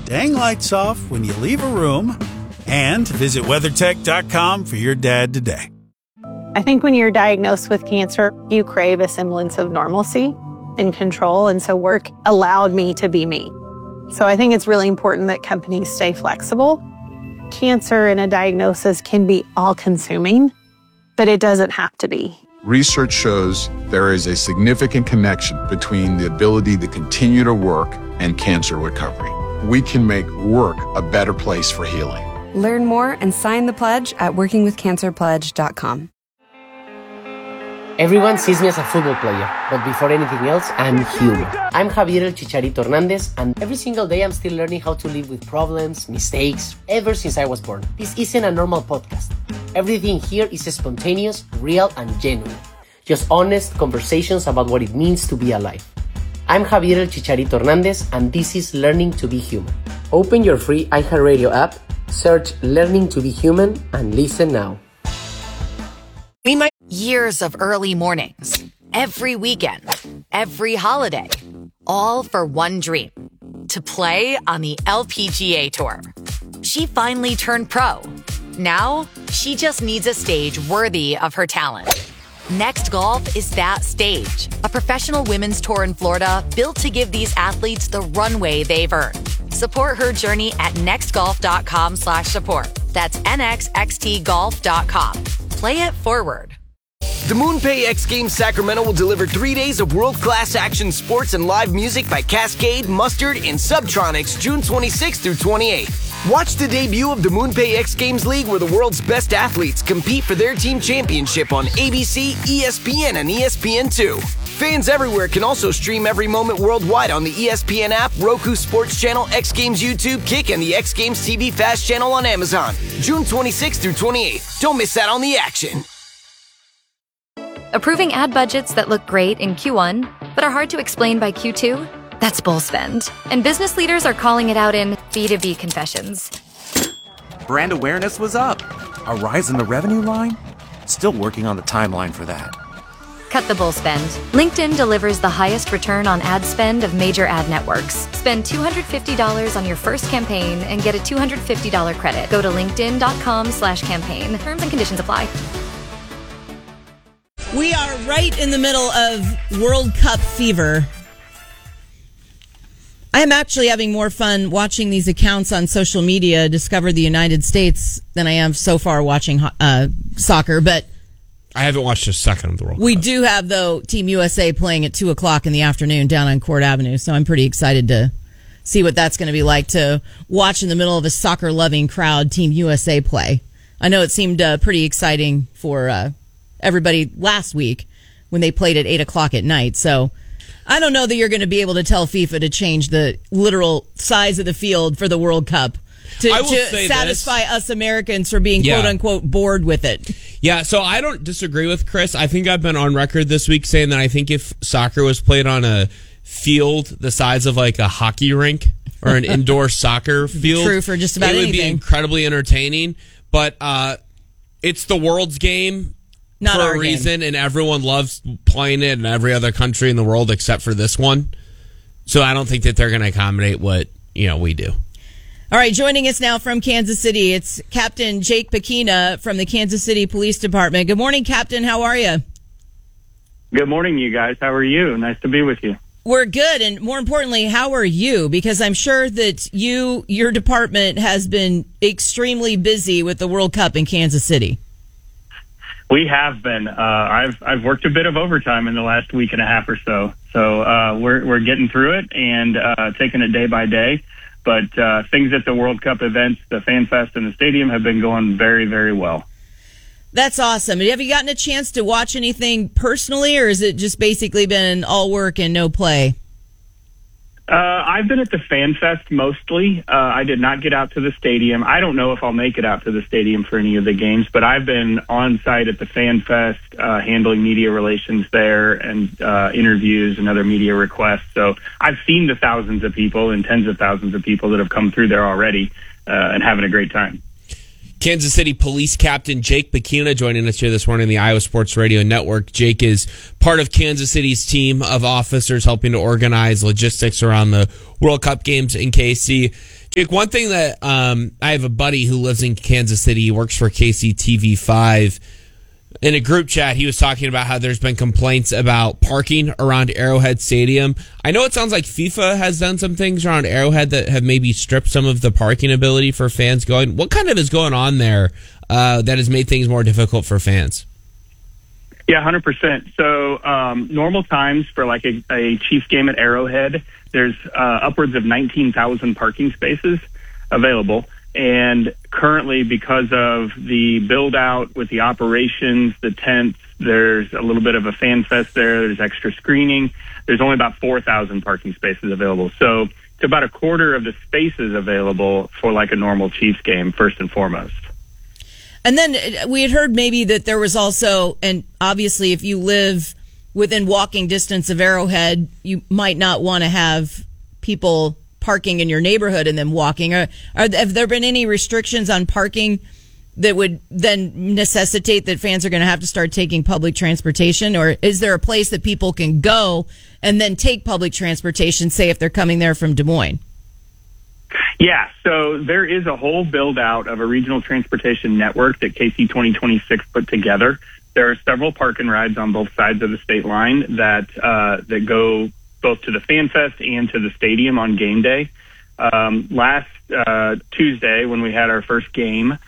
dang lights off when you leave a room, and visit WeatherTech.com for your dad today. I think when you're diagnosed with cancer, you crave a semblance of normalcy and control, and so work allowed me to be me. So I think it's really important that companies stay flexible. Cancer and a diagnosis can be all-consuming, but it doesn't have to be. Research shows there is a significant connection between the ability to continue to work and cancer recovery. We can make work a better place for healing. Learn more and sign the pledge at workingwithcancerpledge.com. Everyone sees me as a football player, but before anything else, I'm human. I'm Javier El Chicharito Hernandez, and every single day I'm still learning how to live with problems, mistakes, ever since I was born. This isn't a normal podcast. Everything here is spontaneous, real, and genuine. Just honest conversations about what it means to be alive. I'm Javier El Chicharito Hernandez, and this is Learning to be Human. Open your free iHeartRadio app, search Learning to be Human, and listen now. Years of early mornings, every weekend, every holiday, all for one dream, to play on the LPGA Tour. She finally turned pro. Now, she just needs a stage worthy of her talent. Next Golf is that stage, a professional women's tour in Florida built to give these athletes the runway they've earned. Support her journey at nextgolf.com/support. That's nxxtgolf.com. Play it forward. The MoonPay X Games Sacramento will deliver 3 days of world-class action sports and live music by Cascade, Mustard, and Subtronics June 26th through 28th. Watch the debut of the MoonPay X Games League, where the world's best athletes compete for their team championship on ABC, ESPN, and ESPN2. Fans everywhere can also stream every moment worldwide on the ESPN app, Roku Sports Channel, X Games YouTube, Kick, and the X Games TV Fast channel on Amazon. June 26th through 28th. Don't miss out on the action. Approving ad budgets that look great in Q1, but are hard to explain by Q2? That's bull spend. And business leaders are calling it out in B2B confessions. Brand awareness was up. A rise in the revenue line? Still working on the timeline for that. Cut the bull spend. LinkedIn delivers the highest return on ad spend of major ad networks. Spend $250 on your first campaign and get a $250 credit. Go to linkedin.com/campaign. Terms and conditions apply. We are right in the middle of World Cup fever. I am actually having more fun watching these accounts on social media discover the United States than I am so far watching soccer. But I haven't watched a second of the World Cup. We do have, though, Team USA playing at 2 o'clock in the afternoon down on Court Avenue. So I'm pretty excited to see what that's going to be like to watch in the middle of a soccer-loving crowd Team USA play. I know it seemed pretty exciting for everybody last week when they played at 8 o'clock at night. So I don't know that you're going to be able to tell FIFA to change the literal size of the field for the World Cup to satisfy us Americans for being quote-unquote bored with it. Yeah, so I don't disagree with Chris. I think I've been on record this week saying that I think if soccer was played on a field the size of like a hockey rink or an indoor soccer field, true for just about it would anything. be incredibly entertaining. But it's the world's game. Not for a reason, and everyone loves playing it in every other country in the world except for this one. So I don't think that they're going to accommodate what we do. All right, joining us now from Kansas City, it's Captain Jake Pekina from the Kansas City Police Department. Good morning, Captain. How are you? Good morning, you guys. How are you? Nice to be with you. We're good, and more importantly, how are you? Because I'm sure that your department has been extremely busy with the World Cup in Kansas City. We have been. I've worked a bit of overtime in the last week and a half or so. So we're getting through it and taking it day by day. But things at the World Cup events, the Fan Fest and the stadium have been going very, very well. That's awesome. Have you gotten a chance to watch anything personally, or has it just basically been all work and no play? I've been at the Fan Fest mostly. I did not get out to the stadium. I don't know if I'll make it out to the stadium for any of the games, but I've been on site at the Fan Fest, handling media relations there and interviews and other media requests. So I've seen the thousands of people and tens of thousands of people that have come through there already and having a great time. Kansas City Police Captain Jake Pekina joining us here this morning on the Iowa Sports Radio Network. Jake is part of Kansas City's team of officers helping to organize logistics around the World Cup games in KC. One thing that I have a buddy who lives in Kansas City. He works for KCTV5. In a group chat, he was talking about how there's been complaints about parking around Arrowhead Stadium. I know it sounds like FIFA has done some things around Arrowhead that have maybe stripped some of the parking ability for fans going. What kind of is going on there that has made things more difficult for fans? Yeah, 100%. So normal times for like a Chiefs game at Arrowhead, there's upwards of 19,000 parking spaces available. And currently, because of the build-out with the operations, the tents, there's a little bit of a fan fest there. There's extra screening. There's only about 4,000 parking spaces available. So it's about a quarter of the spaces available for like a normal Chiefs game, first and foremost. And then we had heard maybe that there was also, and obviously if you live within walking distance of Arrowhead, you might not want to have people parking in your neighborhood and then walking. Have there been any restrictions on parking that would then necessitate that fans are going to have to start taking public transportation? Or is there a place that people can go and then take public transportation, say if they're coming there from Des Moines? Yeah, so there is a whole build-out of a regional transportation network that KC 2026 put together. There are several park and rides on both sides of the state line that go both to the Fan Fest and to the stadium on game day. Last Tuesday, when we had our first game,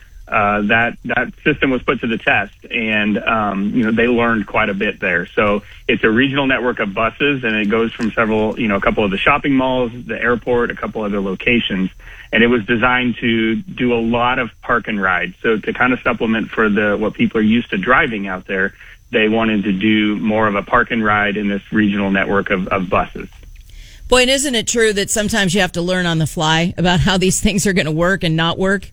that system was put to the test, and they learned quite a bit there. So it's a regional network of buses, and it goes from a couple of the shopping malls, the airport, a couple other locations, and it was designed to do a lot of park and ride. So to kind of supplement for what people are used to driving out there, they wanted to do more of a park and ride in this regional network of buses. Boy, and isn't it true that sometimes you have to learn on the fly about how these things are going to work and not work?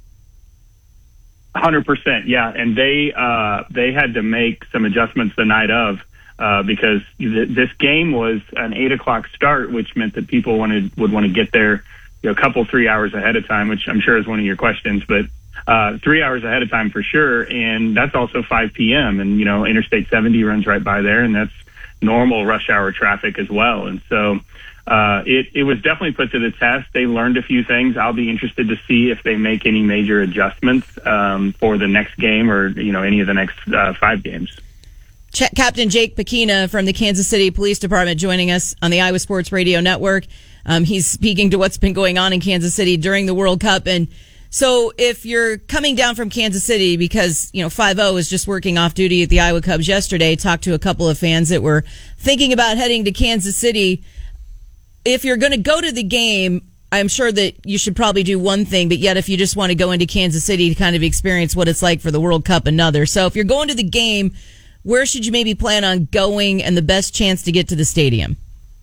100%, yeah. And they had to make some adjustments the night of because this game was an 8:00 start, which meant that people would want to get there a couple 3 hours ahead of time, which I'm sure is one of your questions, but 3 hours ahead of time for sure. And that's also 5 p.m. And, Interstate 70 runs right by there, and that's normal rush hour traffic as well. And so it was definitely put to the test. They learned a few things. I'll be interested to see if they make any major adjustments for the next game or, any of the next 5 games. Captain Jake Pekina from the Kansas City Police Department joining us on the Iowa Sports Radio Network. He's speaking to what's been going on in Kansas City during the World Cup. And so if you're coming down from Kansas City because, 5-0 was just working off duty at the Iowa Cubs yesterday, talked to a couple of fans that were thinking about heading to Kansas City. If you're going to go to the game, I'm sure that you should probably do one thing, but yet if you just want to go into Kansas City to kind of experience what it's like for the World Cup, another. So if you're going to the game, where should you maybe plan on going and the best chance to get to the stadium?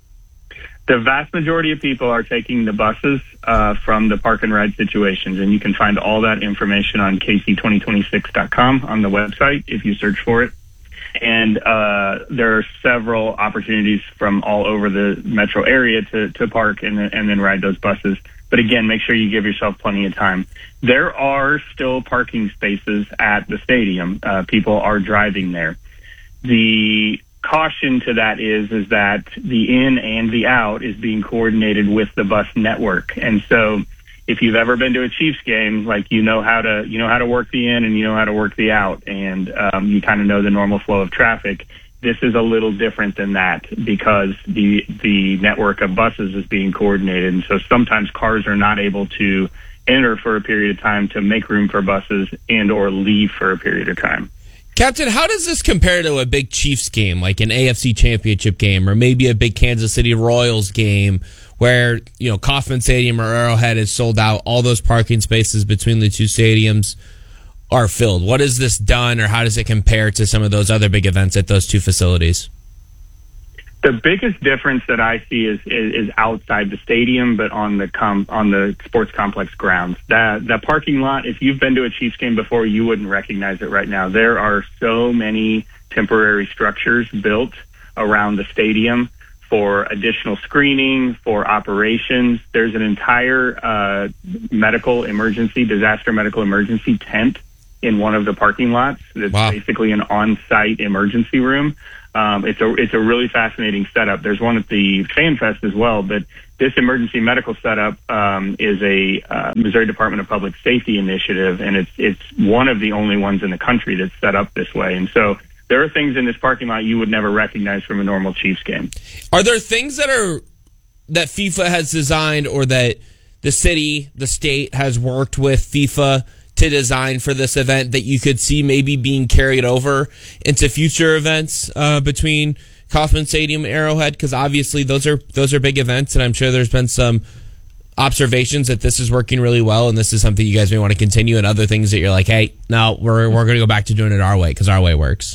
The vast majority of people are taking the buses from the park and ride situations, and you can find all that information on kc2026.com on the website if you search for it. And there are several opportunities from all over the metro area to park and then ride those buses. But again, make sure you give yourself plenty of time. There are still parking spaces at the stadium. People are driving there. The caution to that is that the in and the out is being coordinated with the bus network. And so if you've ever been to a Chiefs game, you know how to work the in and you know how to work the out, and you kind of know the normal flow of traffic. This is a little different than that because the network of buses is being coordinated, and so sometimes cars are not able to enter for a period of time to make room for buses and or leave for a period of time. Captain, how does this compare to a big Chiefs game, like an AFC Championship game, or maybe a big Kansas City Royals game where, Kauffman Stadium or Arrowhead is sold out, all those parking spaces between the two stadiums are filled? What has this done, or how does it compare to some of those other big events at those two facilities? The biggest difference that I see is outside the stadium, but on the sports complex grounds. That parking lot, if you've been to a Chiefs game before, you wouldn't recognize it right now. There are so many temporary structures built around the stadium for additional screening, for operations. There's an entire disaster medical emergency tent in one of the parking lots. That's basically an on-site emergency room. It's a really fascinating setup. There's one at the Fan Fest as well, but this emergency medical setup is a Missouri Department of Public Safety initiative, and it's one of the only ones in the country that's set up this way. And so there are things in this parking lot you would never recognize from a normal Chiefs game. Are there things that FIFA has designed, or that the city, the state has worked with FIFA to design for this event that you could see maybe being carried over into future events between Kauffman Stadium and Arrowhead? Because obviously those are big events, and I'm sure there's been some observations that this is working really well, and this is something you guys may want to continue, and other things that you're like, hey, no, we're going to go back to doing it our way because our way works.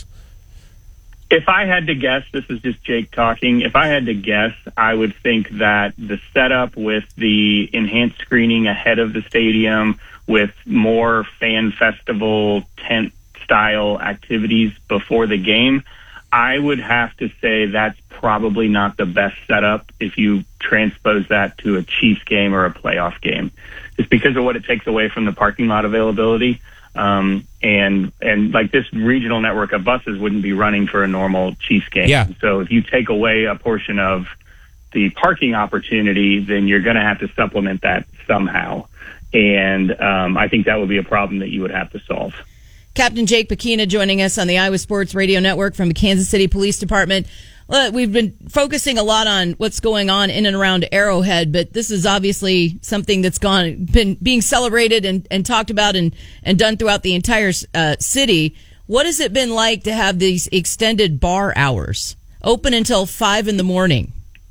If I had to guess, this is just Jake talking, if I had to guess, I would think that the setup with the enhanced screening ahead of the stadium, with more fan festival tent-style activities before the game, I would have to say that's probably not the best setup if you transpose that to a Chiefs game or a playoff game. It's because of what it takes away from the parking lot availability. And like this regional network of buses wouldn't be running for a normal Chiefs game. Yeah. So if you take away a portion of the parking opportunity, then you're going to have to supplement that somehow. And I think that would be a problem that you would have to solve. Captain Jake Pekina joining us on the Iowa Sports Radio Network from the Kansas City Police Department. We've been focusing a lot on what's going on in and around Arrowhead, but this is obviously something that's been being celebrated and talked about and done throughout the entire city. What has it been like to have these extended bar hours open until 5 a.m?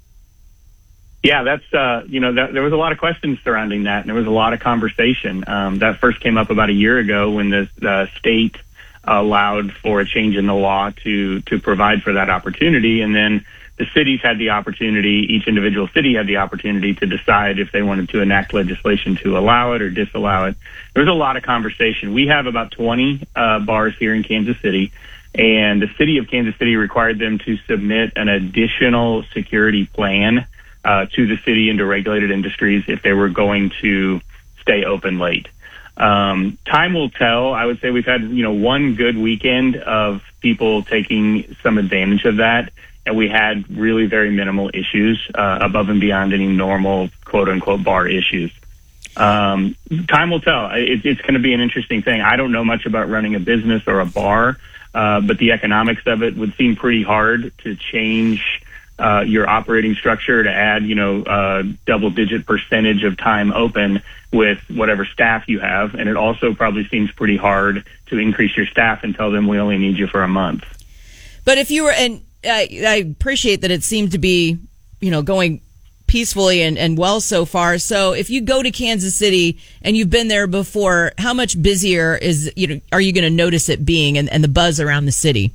Yeah, that's, there was a lot of questions surrounding that, and there was a lot of conversation. That first came up about a year ago when the state allowed for a change in the law to provide for that opportunity. And then the cities had the opportunity, each individual city had the opportunity to decide if they wanted to enact legislation to allow it or disallow it. There was a lot of conversation. We have about 20 bars here in Kansas City, and the city of Kansas City required them to submit an additional security plan to the city and to regulated industries if they were going to stay open late. Time will tell. I would say we've had, one good weekend of people taking some advantage of that, and we had really very minimal issues above and beyond any normal quote unquote bar issues. Time will tell. It's going to be an interesting thing. I don't know much about running a business or a bar, but the economics of it would seem pretty hard to change your operating structure to add, double-digit percentage of time open with whatever staff you have. And it also probably seems pretty hard to increase your staff and tell them we only need you for a month. But if you were, and I appreciate that it seemed to be, going peacefully and well so far. So if you go to Kansas City and you've been there before, how much busier are you going to notice it being and the buzz around the city?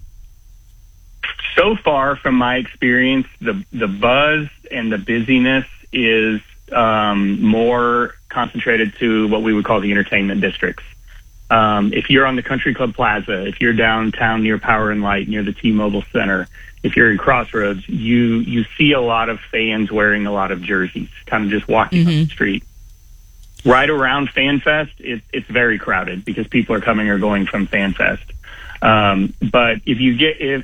So far, from my experience, the buzz and the busyness is more concentrated to what we would call the entertainment districts. If you're on the Country Club Plaza, if you're downtown near Power and Light, near the T-Mobile Center, if you're in Crossroads, you see a lot of fans wearing a lot of jerseys, kind of just walking up the street. Right around FanFest, it's very crowded because people are coming or going from FanFest. But if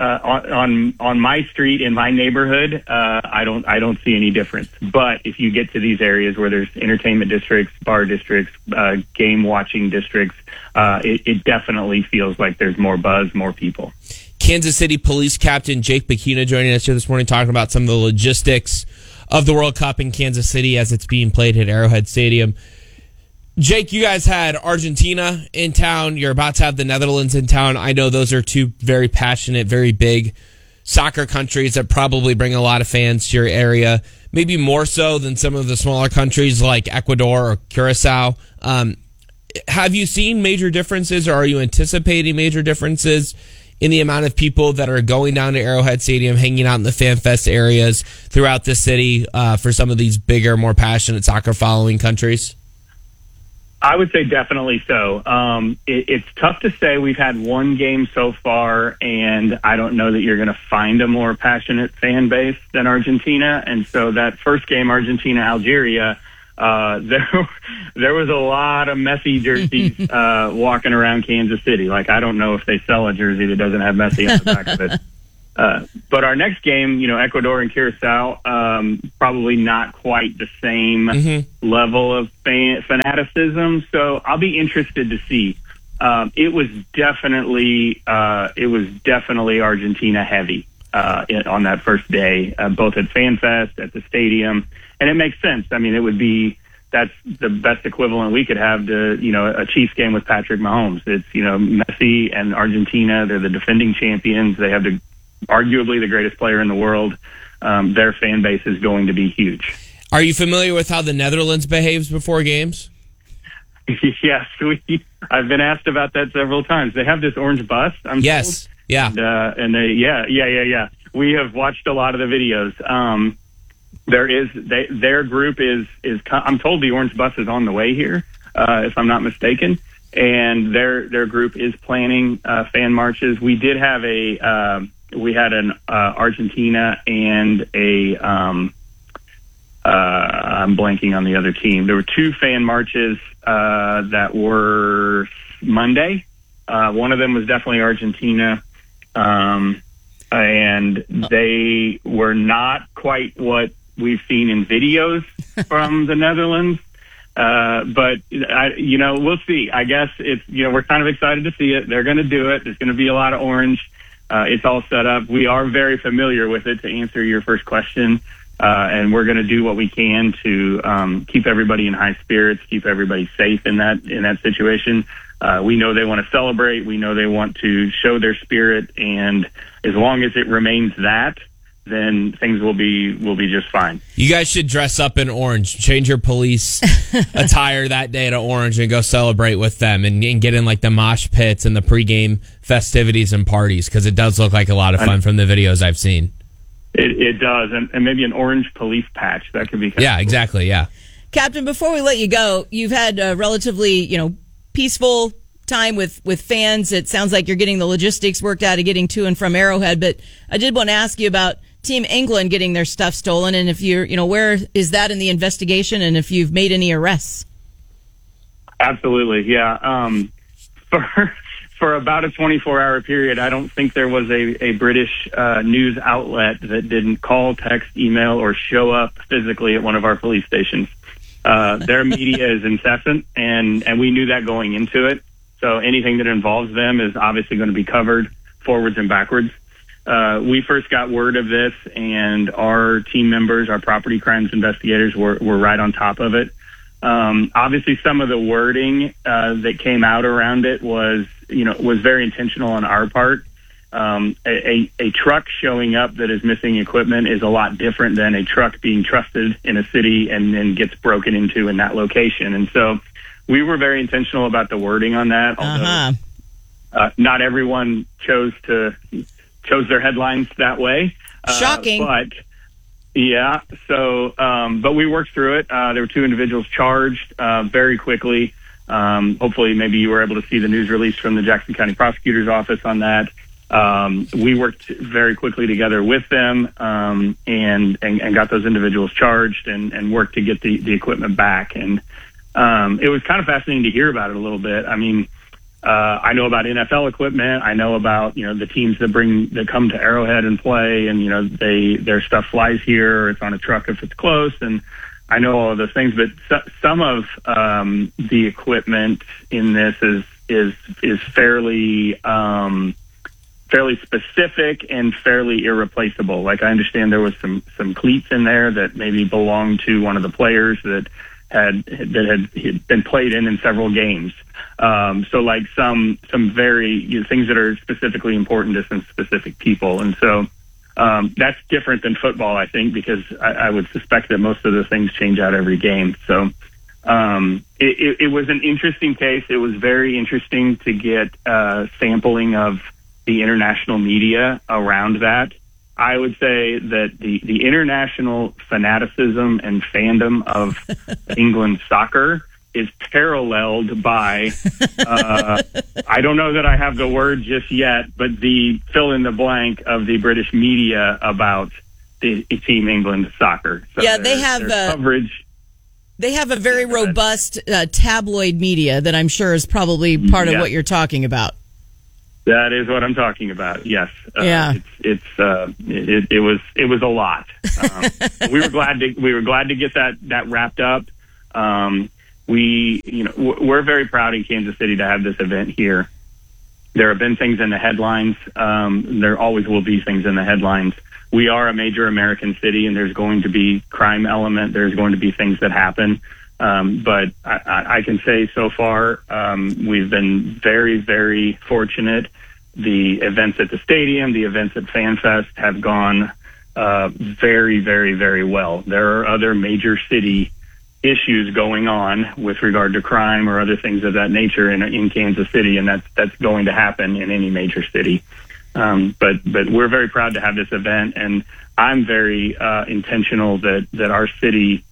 on my street in my neighborhood, I don't see any difference. But if you get to these areas where there's entertainment districts, bar districts, game watching districts, it definitely feels like there's more buzz, more people. Kansas City Police Captain Jake Pekina joining us here this morning, talking about some of the logistics of the World Cup in Kansas City as it's being played at Arrowhead Stadium. Jake, you guys had Argentina in town. You're about to have the Netherlands in town. I know those are two very passionate, very big soccer countries that probably bring a lot of fans to your area, maybe more so than some of the smaller countries like Ecuador or Curacao. Have you seen major differences, or are you anticipating major differences in the amount of people that are going down to Arrowhead Stadium, hanging out in the FanFest areas throughout the city for some of these bigger, more passionate soccer following countries? I would say definitely so. It's tough to say. We've had one game so far, and I don't know that you're going to find a more passionate fan base than Argentina. And so that first game, Argentina-Algeria, there was a lot of Messi jerseys walking around Kansas City. Like, I don't know if they sell a jersey that doesn't have Messi on the back of it. But our next game, Ecuador and Curacao, probably not quite the same level of fanaticism. So I'll be interested to see. It was definitely Argentina heavy on that first day, both at FanFest, at the stadium, and it makes sense. I mean, that's the best equivalent we could have to, a Chiefs game with Patrick Mahomes. It's, Messi and Argentina. They're the defending champions. They have arguably the greatest player in the world. Their fan base is going to be huge. Are you familiar with how the Netherlands behaves before games? Yes, I've been asked about that several times. They have this orange bus. Yes. Told. Yeah. And yeah. We have watched a lot of the videos. Their group is. I'm told the orange bus is on the way here, if I'm not mistaken, and their group is planning fan marches. We did have we had an Argentina and I'm blanking on the other team. There were two fan marches that were Monday. One of them was definitely Argentina, and they were not quite what we've seen in videos from the Netherlands. But we'll see. I guess it's, we're kind of excited to see it. They're going to do it. There's going to be a lot of orange. It's all set up. We are very familiar with it, to answer your first question. And we're going to do what we can to keep everybody in high spirits, keep everybody safe in that situation. We know they want to celebrate. We know they want to show their spirit, and as long as it remains that, then things will be just fine. You guys should dress up in orange. Change your police attire that day to orange and go celebrate with them, and get in like the mosh pits and the pregame festivities and parties, because it does look like a lot of fun from the videos I've seen. It does, and maybe an orange police patch. That could be kind of cool. Exactly, yeah. Captain, before we let you go, you've had a relatively, peaceful time with fans. It sounds like you're getting the logistics worked out of getting to and from Arrowhead, but I did want to ask you about Team England getting their stuff stolen, and if you're, where is that in the investigation, and if you've made any arrests? Absolutely, yeah. For about a 24-hour period, I don't think there was a British news outlet that didn't call, text, email, or show up physically at one of our police stations. Their media is incessant, and we knew that going into it. So anything that involves them is obviously going to be covered forwards and backwards. We first got word of this, and our team members, our property crimes investigators, were right on top of it. Obviously, some of the wording that came out around it was very intentional on our part. A truck showing up that is missing equipment is a lot different than a truck being trusted in a city and then gets broken into in that location. And so we were very intentional about the wording on that. Although not everyone chose their headlines that way. Shocking. But yeah, so but we worked through it. There were two individuals charged very quickly. Hopefully, maybe you were able to see the news release from the Jackson County Prosecutor's Office on that. We worked very quickly together with them and got those individuals charged and worked to get the equipment back. And it was kind of fascinating to hear about it a little bit. I mean, I know about NFL equipment. I know about, the teams that come to Arrowhead and play, and, their stuff flies here, or it's on a truck if it's close. And I know all of those things, but some of the equipment in this is fairly specific and fairly irreplaceable. Like, I understand there was some cleats in there that maybe belonged to one of the players that had been played in several games. So like some very things that are specifically important to some specific people. And so that's different than football, I think, because I would suspect that most of the things change out every game. So it was an interesting case. It was very interesting to get sampling of the international media around that. I would say that the international fanaticism and fandom of England soccer is paralleled by, I don't know that I have the word just yet, but the fill in the blank of the British media about the Team England soccer. So yeah, they have coverage. They have a very robust tabloid media that I'm sure is probably part of what you're talking about. That is what I'm talking about. Yes. Yeah. It was a lot. We were glad to get that wrapped up. We're very proud in Kansas City to have this event here. There have been things in the headlines. There always will be things in the headlines. We are a major American city, and there's going to be crime element. There's going to be things that happen. But I can say so far, we've been very, very fortunate. The events at the stadium, the events at FanFest have gone very, very, very well. There are other major city issues going on with regard to crime or other things of that nature in Kansas City, and that's going to happen in any major city. But we're very proud to have this event, and I'm very intentional that our city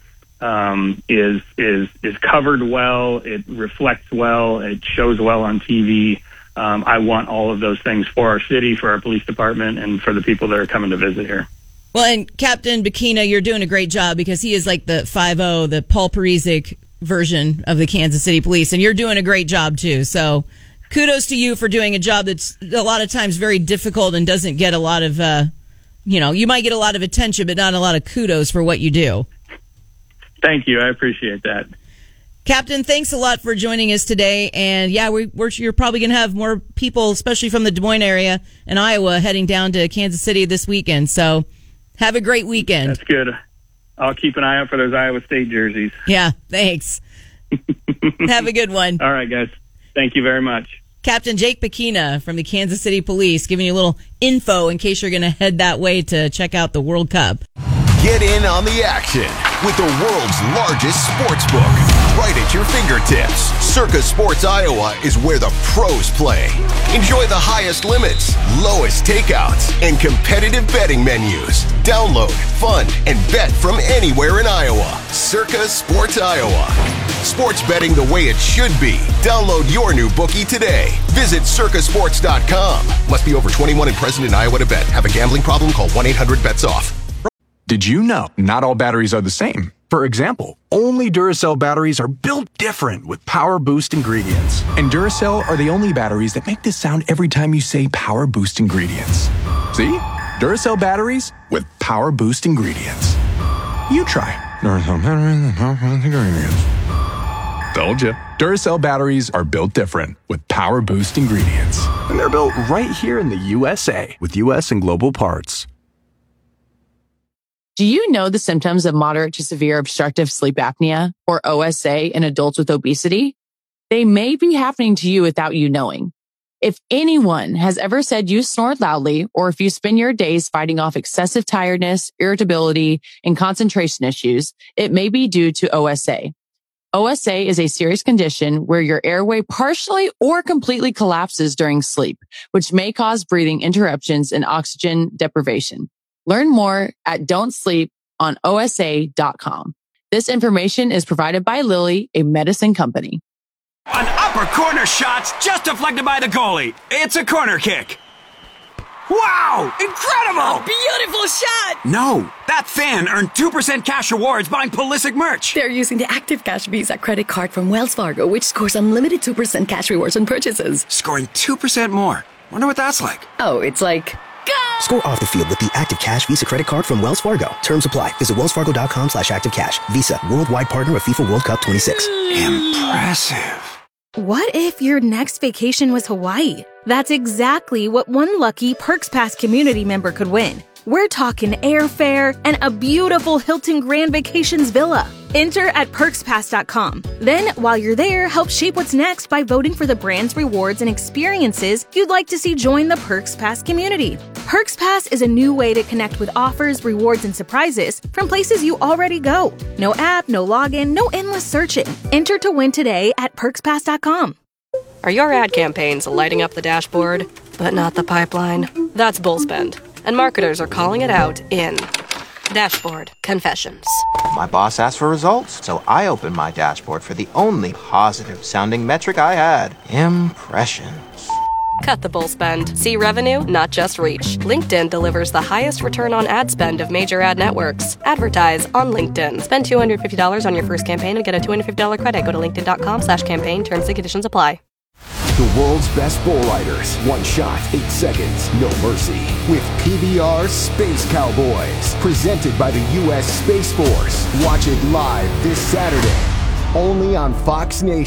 is covered well, it reflects well, it shows well on TV. I want all of those things for our city, for our police department, and for the people that are coming to visit here. Well, and Captain Bikina, you're doing a great job because he is like the 5-0, the Paul Parizek version of the Kansas City Police, and you're doing a great job too. So kudos to you for doing a job that's a lot of times very difficult and doesn't get a lot of, you might get a lot of attention, but not a lot of kudos for what you do. Thank you. I appreciate that. Captain, thanks a lot for joining us today. And yeah, you're probably going to have more people, especially from the Des Moines area and Iowa, heading down to Kansas City this weekend. So have a great weekend. That's good. I'll keep an eye out for those Iowa State jerseys. Yeah, thanks. Have a good one. All right, guys. Thank you very much. Captain Jake Bikina from the Kansas City Police giving you a little info in case you're going to head that way to check out the World Cup. Get in on the action with the world's largest sports book right at your fingertips. Circa Sports Iowa is where the pros play. Enjoy the highest limits, lowest takeouts, and competitive betting menus. Download, fund, and bet from anywhere in Iowa. Circa Sports Iowa. Sports betting the way it should be. Download your new bookie today. Visit circasports.com. Must be over 21 and present in Iowa to bet. Have a gambling problem? Call 1-800-BETS-OFF. Did you know not all batteries are the same? For example, only Duracell batteries are built different with Power Boost ingredients. And Duracell are the only batteries that make this sound every time you say Power Boost ingredients. See? Duracell batteries with Power Boost ingredients. You try. Duracell batteries with Power Boost ingredients. Told you. Duracell batteries are built different with Power Boost ingredients. And they're built right here in the USA with US and global parts. Do you know the symptoms of moderate to severe obstructive sleep apnea, or OSA, in adults with obesity? They may be happening to you without you knowing. If anyone has ever said you snore loudly, or if you spend your days fighting off excessive tiredness, irritability, and concentration issues, it may be due to OSA. OSA is a serious condition where your airway partially or completely collapses during sleep, which may cause breathing interruptions and oxygen deprivation. Learn more at don'tsleeponosa.com. This information is provided by Lilly, a medicine company. An upper corner shot's just deflected by the goalie. It's a corner kick. Wow! Incredible! Beautiful shot! No, that fan earned 2% cash rewards buying Pulisic merch. They're using the Active Cash Visa credit card from Wells Fargo, which scores unlimited 2% cash rewards on purchases. Scoring 2% more. Wonder what that's like. Oh, it's like... Score off the field with the Active Cash Visa credit card from Wells Fargo. Terms apply. Visit wellsfargo.com/activecash. Visa, worldwide partner of FIFA World Cup 26. Impressive. What if your next vacation was Hawaii? That's exactly what one lucky Perks Pass community member could win. We're talking airfare and a beautiful Hilton Grand Vacations villa. Enter at perkspass.com. Then, while you're there, help shape what's next by voting for the brands, rewards, and experiences you'd like to see join the Perks Pass community. Perks Pass is a new way to connect with offers, rewards, and surprises from places you already go. No app, no login, no endless searching. Enter to win today at perkspass.com. Are your ad campaigns lighting up the dashboard, but not the pipeline? That's Bullspend. And marketers are calling it out in Dashboard Confessions. My boss asked for results, so I opened my dashboard for the only positive-sounding metric I had. Impressions. Cut the bull spend. See revenue, not just reach. LinkedIn delivers the highest return on ad spend of major ad networks. Advertise on LinkedIn. Spend $250 on your first campaign and get a $250 credit. Go to linkedin.com/campaign. Terms and conditions apply. The world's best bull riders. One shot, 8 seconds, no mercy. With PBR Space Cowboys. Presented by the U.S. Space Force. Watch it live this Saturday. Only on Fox Nation.